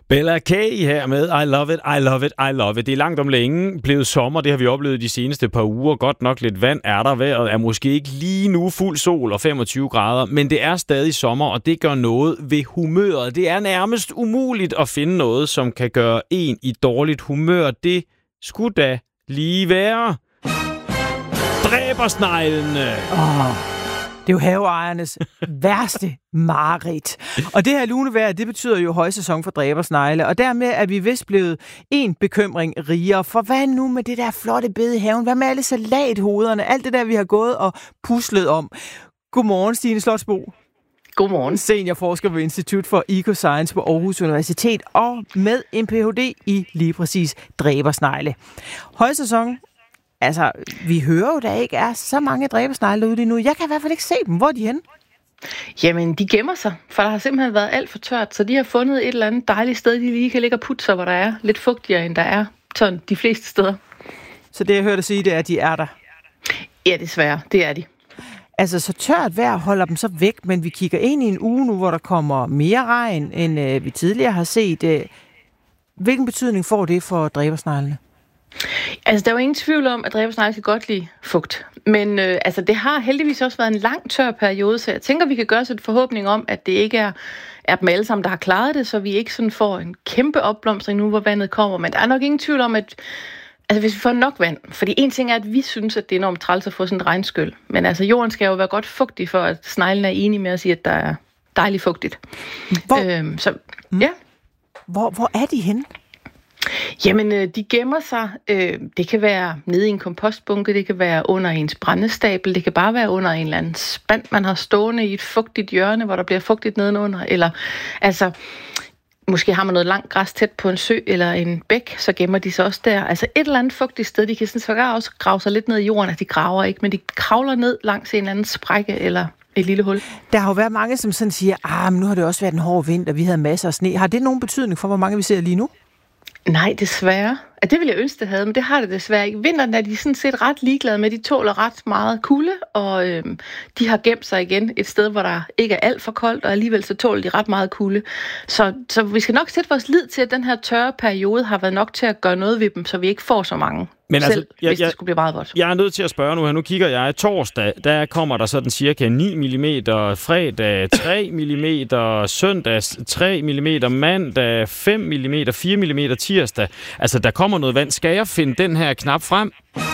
Bella K. her med I love it, I love it, I love it. Det er langt om længe blevet sommer, det har vi oplevet de seneste par uger. Godt nok lidt vand er der, vejret er måske ikke lige nu fuld sol og 25 grader, men det er stadig sommer, og det gør noget ved humøret. Det er nærmest umuligt at finde noget, som kan gøre en i dårligt humør. Det skulle da lige være dræbersneglene. Det er jo haveejernes værste mareridt. Og det her lunevejr, det betyder jo højsæson for dræbersnegle, og dermed er vi vist blevet en bekymring rigere. For hvad nu med det der flotte bed i haven? Hvad med alle salathoderne? Alt det der, vi har gået og puslet om. Godmorgen, Stine Slotsbo. Godmorgen. Seniorforsker ved Institut for Ecoscience på Aarhus Universitet, og med en Ph.D. i lige præcis dræbersnegle. Højsæson. Altså, vi hører jo, der ikke er så mange dræbersnegle ude lige nu. Jeg kan i hvert fald ikke se dem. Hvor er de henne? Jamen, de gemmer sig, for der har simpelthen været alt for tørt, så de har fundet et eller andet dejligt sted, de lige kan ligge og putte sig, hvor der er lidt fugtigere, end der er sådan de fleste steder. Så det, jeg hørte sige, det er, at de er der? Ja, desværre. Det er de. Altså, så tørt vejr holder dem så væk, men vi kigger ind i en uge nu, hvor der kommer mere regn, end vi tidligere har set. Hvilken betydning får det for dræbersneglene? Altså, der er jo ingen tvivl om, at dræbersnegle kan godt lide fugt. Men det har heldigvis også været en lang tør periode, så jeg tænker, vi kan gøre os et forhåbning om, at det ikke er dem alle sammen, der har klaret det, så vi ikke sådan får en kæmpe opblomstring nu, hvor vandet kommer. Men der er nok ingen tvivl om, at hvis vi får nok vand, fordi en ting er, at vi synes, at det er enormt træls at få sådan et regnskyl. Men altså, jorden skal jo være godt fugtig, for at sneglen er enige med at sige, at der er dejligt fugtigt. Hvor er de henne? Jamen, de gemmer sig. Det kan være nede i en kompostbunke, det kan være under ens brændestabel, det kan bare være under en eller anden spand, man har stående i et fugtigt hjørne, hvor der bliver fugtigt nedenunder, eller altså, måske har man noget langt græs tæt på en sø eller en bæk, så gemmer de sig også der. Altså et eller andet fugtigt sted, de kan sådan sågar også grave sig lidt ned i jorden, at de graver ikke, men de kravler ned langs en eller anden sprække eller et lille hul. Der har jo været mange, som sådan siger, men nu har det også været en hård vinter, vi havde masser af sne. Har det nogen betydning for, hvor mange vi ser lige nu? Nej, desværre. Det ville jeg ønske, det havde, men det har det desværre ikke. Vinteren er de sådan set ret ligeglade med. De tåler ret meget kulde, og de har gemt sig igen et sted, hvor der ikke er alt for koldt, og alligevel så tåler de ret meget kulde. Så vi skal nok sætte vores lid til, at den her tørre periode har været nok til at gøre noget ved dem, så vi ikke får så mange. Men selv, altså, hvis det skulle blive meget vådt. Jeg er nødt til at spørge nu her. Nu kigger jeg torsdag. Der kommer der sådan cirka 9 mm. Fredag 3 mm. Søndag 3 mm. Mandag 5 mm. 4 mm. Tirsdag. Altså, der kommer noget vand. Skal jeg finde den her knap frem?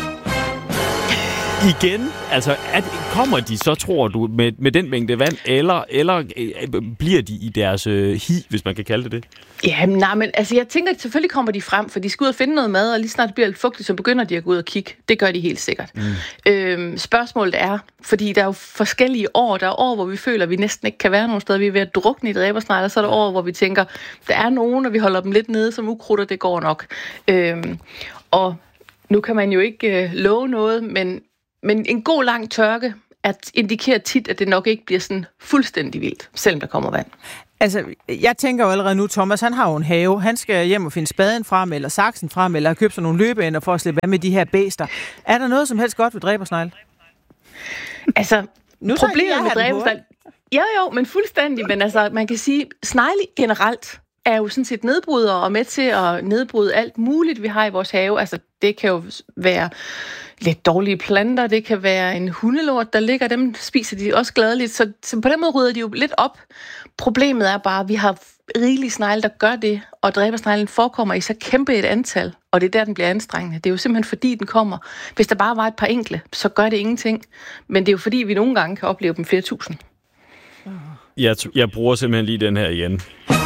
Igen? Altså, kommer de så, tror du, med den mængde vand, eller bliver de i deres hi, hvis man kan kalde det det? Ja, men altså, jeg tænker, at selvfølgelig kommer de frem, for de skal ud og finde noget mad, og lige snart det bliver lidt fugtigt, så begynder de at gå ud og kigge. Det gør de helt sikkert. Spørgsmålet er, fordi der er jo forskellige år. Der er år, hvor vi føler, at vi næsten ikke kan være nogen steder. Vi er ved at drukne i dræbersnegle, og så er der år, hvor vi tænker, der er nogen, og vi holder dem lidt nede som ukrudt, og det går nok. Og nu kan man jo ikke love noget, men en god lang tørke indikerer tit, at det nok ikke bliver sådan fuldstændig vildt, selvom der kommer vand. Altså, jeg tænker jo allerede nu, Thomas, han har jo en have. Han skal hjem og finde spaden frem, eller saksen frem, eller købe sig nogle løbeender for at slippe af med de her bæster. Er der noget som helst godt ved dræbersnegle? Altså, problemet med dræbersnegle... Jo, men fuldstændig. Men altså, man kan sige, snegle generelt er jo sådan set nedbrydere og med til at nedbryde alt muligt, vi har i vores have. Altså, det kan jo være lidt dårlige planter, det kan være en hundelort, der ligger, dem spiser de også gladeligt, så på den måde rydder de jo lidt op. Problemet er bare, at vi har rigelige snegle, der gør det, og dræbersneglen forekommer i så kæmpe et antal, og det er der, den bliver anstrengende. Det er jo simpelthen fordi, den kommer. Hvis der bare var et par enkle, så gør det ingenting. Men det er jo fordi, vi nogle gange kan opleve dem flere tusind. Jeg bruger simpelthen lige den her igen.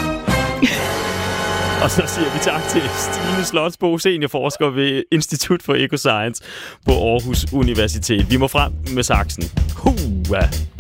Og så siger vi tak til Stine Slotsbo, seniorforsker ved Institut for Ecoscience på Aarhus Universitet. Vi må frem med saksen.